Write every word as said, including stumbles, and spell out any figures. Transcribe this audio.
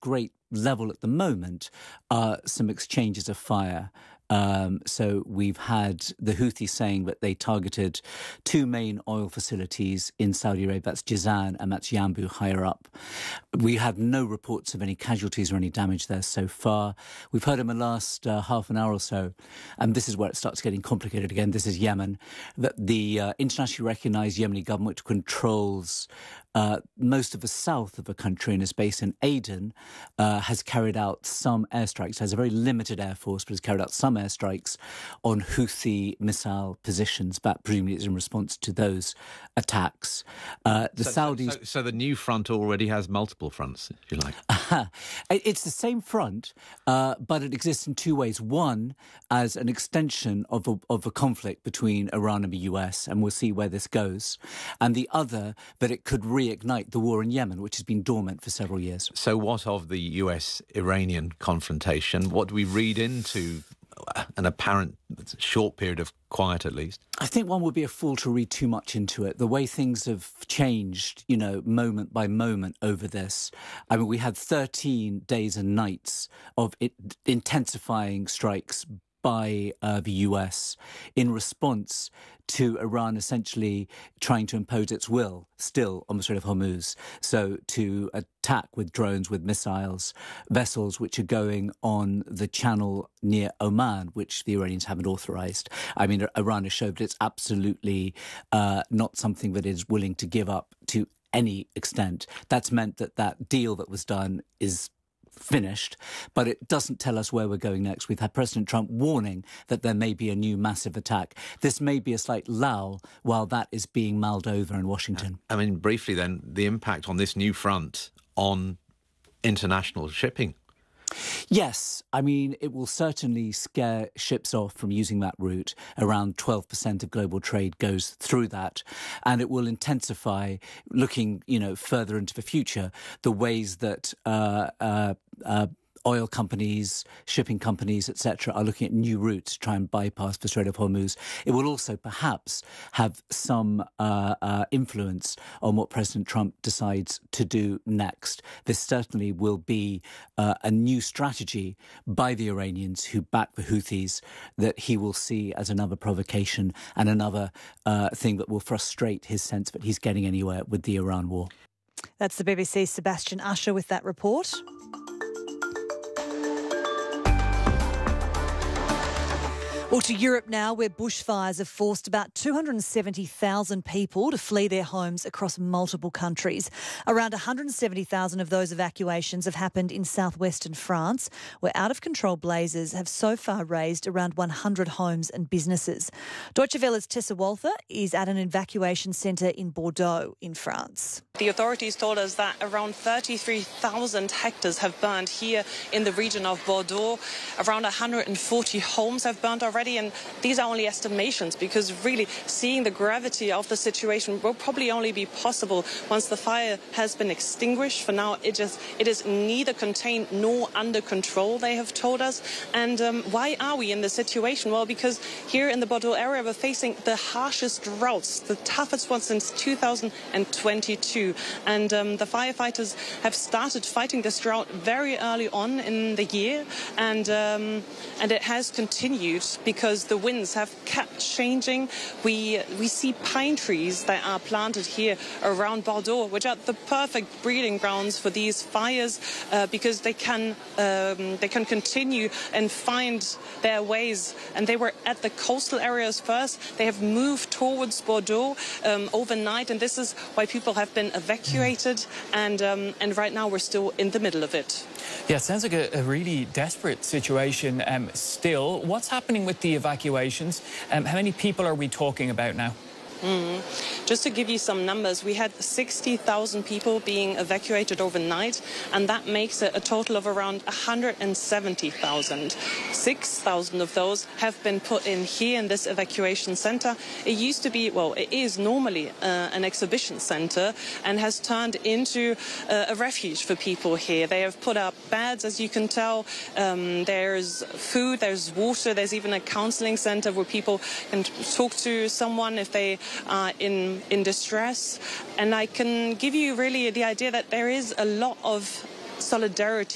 great level at the moment are some exchanges of fire. Um, so we've had the Houthis saying that they targeted two main oil facilities in Saudi Arabia. That's Jazan and that's Yanbu higher up. We have no reports of any casualties or any damage there so far. We've heard in the last uh, half an hour or so, and this is where it starts getting complicated again, this is Yemen, that the uh, internationally recognised Yemeni government controls Uh, most of the south of the country and is based in Aden, uh, has carried out some airstrikes, has a very limited air force, but has carried out some airstrikes on Houthi missile positions. That presumably is in response to those attacks. Uh, the so, Saudis... So, so the new front already has multiple fronts, if you like. It's the same front, uh, but it exists in two ways. One, as an extension of a, of a conflict between Iran and the U S, and we'll see where this goes. And the other, that it could reignite the war in Yemen, which has been dormant for several years. So what of the U S-Iranian confrontation? What do we read into an apparent short period of quiet, at least? I think one would be a fool to read too much into it. The way things have changed, you know, moment by moment over this. I mean, we had thirteen days and nights of it intensifying strikes by uh, the U S in response to Iran essentially trying to impose its will still on the Strait of Hormuz. So to attack with drones, with missiles, vessels which are going on the channel near Oman, which the Iranians haven't authorized. I mean, Iran has showed that it's absolutely uh, not something that it is willing to give up to any extent. That's meant that that deal that was done is finished, but it doesn't tell us where we're going next. We've had President Trump warning that there may be a new massive attack. This may be a slight lull while that is being mulled over in Washington. I mean, briefly then, the impact on this new front on international shipping. Yes, I mean, it will certainly scare ships off from using that route. Around twelve percent of global trade goes through that. And it will intensify, looking, you know, further into the future, the ways that uh, uh, uh, oil companies, shipping companies, et cetera, are looking at new routes to try and bypass the Strait of Hormuz. It will also perhaps have some uh, uh, influence on what President Trump decides to do next. This certainly will be uh, a new strategy by the Iranians who back the Houthis that he will see as another provocation and another uh, thing that will frustrate his sense that he's getting anywhere with the Iran war. That's the B B C's Sebastian Usher with that report. Well, to Europe now, where bushfires have forced about two hundred seventy thousand people to flee their homes across multiple countries. Around one hundred seventy thousand of those evacuations have happened in southwestern France, where out-of-control blazes have so far razed around one hundred homes and businesses. Deutsche Welle's Tessa Walther is at an evacuation centre in Bordeaux in France. The authorities told us that around thirty-three thousand hectares have burned here in the region of Bordeaux. Around one hundred forty homes have burned already. And these are only estimations, because really seeing the gravity of the situation will probably only be possible once the fire has been extinguished. For now, it just it is neither contained nor under control, they have told us. And um, why are we in this situation? Well, because here in the Bordeaux area, we're facing the harshest droughts, the toughest ones since two thousand twenty-two. And um, the firefighters have started fighting this drought very early on in the year, and um, and it has continued because the winds have kept changing. We we see pine trees that are planted here around Bordeaux, which are the perfect breeding grounds for these fires, uh, because they can um, they can continue and find their ways. And they were at the coastal areas first. They have moved towards Bordeaux um, overnight, and this is why people have been evacuated. And um, and right now we're still in the middle of it. Yeah, it sounds like a, a really desperate situation um, still. What's happening with the evacuations? Um, how many people are we talking about now? Mm-hmm. Just to give you some numbers, we had sixty thousand people being evacuated overnight, and that makes it a total of around one hundred seventy thousand. six thousand of those have been put in here in this evacuation center. It used to be, well, it is normally uh, an exhibition center and has turned into uh, a refuge for people here. They have put up beds, as you can tell. Um, there's food, there's water, there's even a counseling center where people can talk to someone if they Uh, in in distress. And I can give you really the idea that there is a lot of solidarity